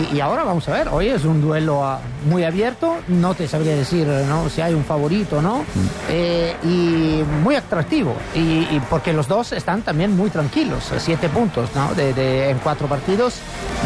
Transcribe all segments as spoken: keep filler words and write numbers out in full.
y, y ahora vamos a ver, hoy es un duelo uh, muy abierto, no te sabría decir, ¿no?, si hay un favorito, ¿no? Mm. Eh, y muy atractivo, y, y porque los dos están también muy tranquilos, siete puntos, ¿no?, de, de, en cuatro partidos,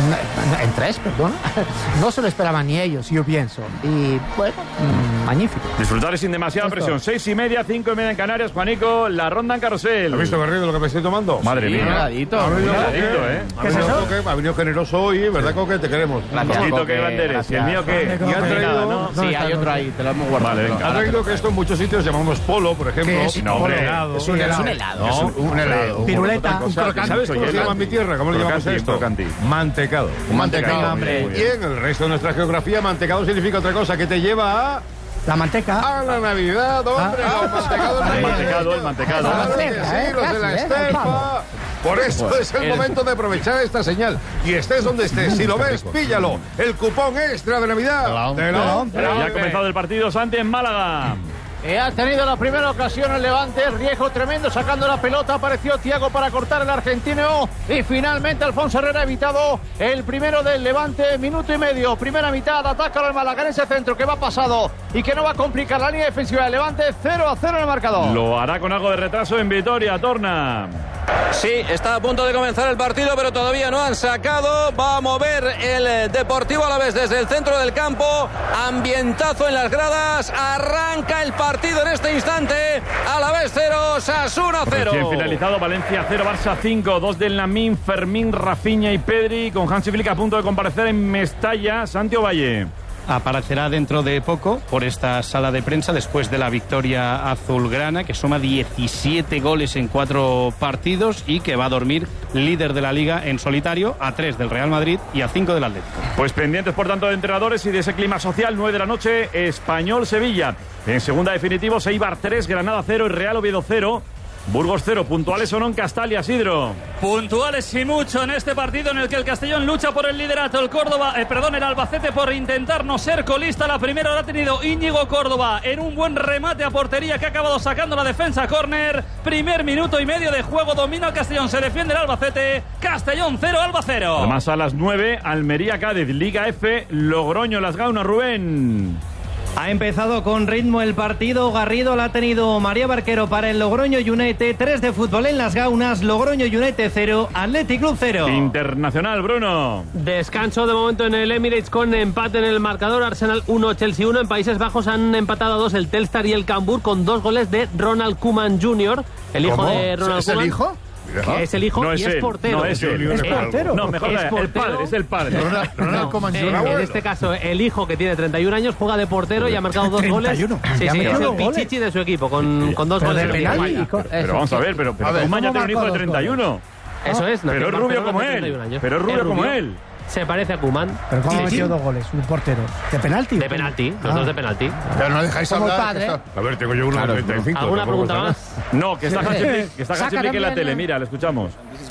en tres, perdón, no se lo esperaban ni ellos, yo pienso, y bueno, mmm, magnífico. Disfrutar sin demasiada Esto. presión, seis y media, cinco y media en Canarias, Juanico, la ronda en Carrusel. ¿Has visto, Garrido, lo que me estoy tomando? Madre sí, mía. Un heladito. Ha venido, un heladito, ¿eh? ¿Qué es eso? Coque, ha venido generoso hoy, ¿verdad, Coque? Te queremos. Gracias, un poquito que banderes. ¿Y el mío qué? Y ha traído... Nada, ¿no? Sí, hay otro ahí, te lo hemos guardado. Vale, venga. Ha traído que esto en muchos sitios llamamos polo, por ejemplo. ¿Qué es? No, hombre. Helado. Es un helado. Es un helado. No, un, un helado. Piruleta. Un crocante. ¿Sabes cómo se llama en mi tierra? ¿Cómo le llamamos a esto? Crocanti. Mantecado. Un mantecado. Venga, hombre. Y en el resto de nuestra geografía, mantecado significa otra cosa, que te lleva a... La manteca. A la Navidad, hombre, Ah, los mantecados. El mantecado, el mantecado. Claro que manteca, sí, ¿eh? los de la Casi, ¿eh? estepa. Por eso es el momento de aprovechar esta señal. Y estés donde estés, si lo ves, píllalo. El cupón extra de Navidad. Te lo- Ya ha comenzado el partido, Santi, en Málaga. Eh, ha tenido la primera ocasión el Levante, riesgo tremendo sacando la pelota, apareció Thiago para cortar el argentino y finalmente Alfonso Herrera ha evitado el primero del Levante, minuto y medio, primera mitad, ataca al Málaga en ese centro que va pasado y que no va a complicar la línea defensiva del Levante, cero a cero en el marcador. Lo hará con algo de retraso en Vitoria, Torna. Sí, está a punto de comenzar el partido, pero todavía no han sacado. Va a mover el Deportivo Alavés desde el centro del campo. Ambientazo en las gradas. Arranca el partido en este instante. Alavés cero, Osasuna cero. Recién finalizado, Valencia cero, Barça cinco. Dos del Lamine, Fermín, Rafinha y Pedri. Con Hansi Flick a punto de comparecer en Mestalla. Santiago Valle. Aparecerá dentro de poco por esta sala de prensa después de la victoria azulgrana, que suma diecisiete goles en cuatro partidos y que va a dormir líder de la Liga en solitario, a tres del Real Madrid y a cinco del Atlético. Pues pendientes por tanto de entrenadores y de ese clima social. Nueve de la noche, Español-Sevilla. En segunda definitivo, Eibar tres, Granada cero y Real Oviedo cero. Burgos cero, puntuales o no en Castalia, Isidro. Puntuales y mucho en este partido en el que el Castellón lucha por el liderato, el Córdoba, eh, perdón, el Albacete por intentar no ser colista. La primera la ha tenido Íñigo Córdoba en un buen remate a portería que ha acabado sacando la defensa córner. Primer minuto y medio de juego, domina el Castellón, se defiende el Albacete. Castellón cero, Alba cero. Además a las nueve, Almería-Cádiz, Liga F, Logroño-Las Gaunas, Rubén. Ha empezado con ritmo el partido. Garrido la ha tenido María Barquero para el Logroño United. tres de fútbol en Las Gaunas. Logroño United cero, Athletic Club cero. Internacional, Bruno. Descanso de momento en el Emirates con empate en el marcador. Arsenal uno, Chelsea uno. En Países Bajos han empatado a dos el Telstar y el Cambur con dos goles de Ronald Koeman junior El hijo ¿Cómo? de Ronald ¿Es el Koeman. hijo? Que es el hijo No y es es él, portero. no es él. Es portero. No, mejor Es el portero. padre, es el padre. Ronald, Ronald No, Koeman eh, junior en este caso, el hijo que tiene treinta y un años juega de portero y ha marcado dos goles. treinta y uno. Sí, Ya sí, me es dio el goles. pichichi de su equipo, con, con dos Pero goles. de en el penal equipo. y con- Pero eso. vamos a ver, pero, pero A ver, Koeman ya ¿cómo tiene un hijo de marcó dos treinta y uno. Eso es. nació Pero es en rubio Barcelona como hace él. treinta y un años. Pero es rubio como rubio. él. Se parece a Koeman. Pero ¿cómo Sí, ha metido sí. dos goles? Un portero. ¿De penalti? De penalti, los Ah. dos de penalti. Pero no dejáis Como el hablar. padre. que está- A ver, tengo yo uno de treinta y cinco. ¿Alguna tampoco pregunta pasa más? No, que está Sí. Hansi Flick, que está Hansi Saca Flick en la también, tele. ¿no? Mira, le escuchamos.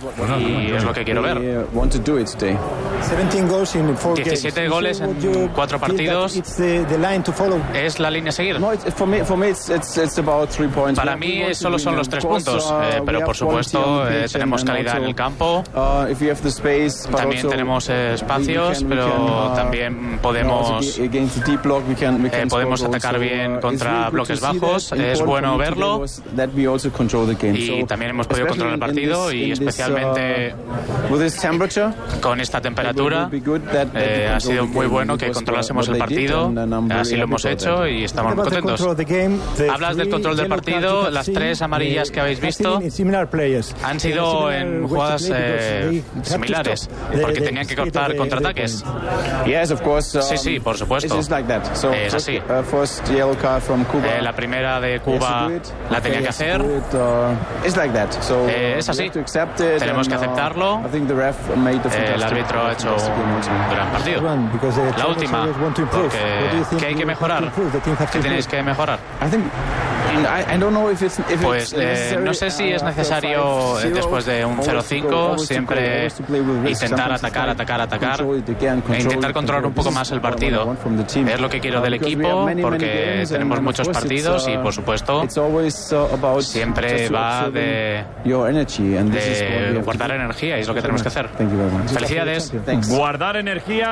Y es lo que quiero ver. diecisiete goles en cuatro partidos. ¿Es la línea a seguir? Para mí solo son los tres puntos, eh, pero por supuesto eh, tenemos calidad en el campo, también tenemos eh, espacios, pero también podemos, eh, podemos atacar bien contra bloques bajos. Es bueno verlo y también hemos podido controlar el partido y especialmente con esta temperatura eh, ha sido muy bueno que controlásemos el partido, así lo hemos hecho y estamos muy contentos. Hablas del control del partido, las tres amarillas que habéis visto han sido en jugadas eh, similares, porque tenían que cortar contraataques. Sí, sí, por supuesto. Es así. Eh, la primera de Cuba la tenía que hacer. Eh, es así. Tenemos que aceptarlo. Eh, el árbitro ha hecho un gran partido. La última, porque ¿qué hay que mejorar? ¿Qué tenéis que mejorar? Pues eh, no sé si es necesario eh, después de un cero cinco siempre intentar atacar, atacar, atacar e intentar controlar un poco más el partido. Es lo que quiero del equipo porque tenemos muchos partidos y por supuesto siempre va de, de guardar energía y es lo que tenemos que hacer. Felicidades. Guardar energía.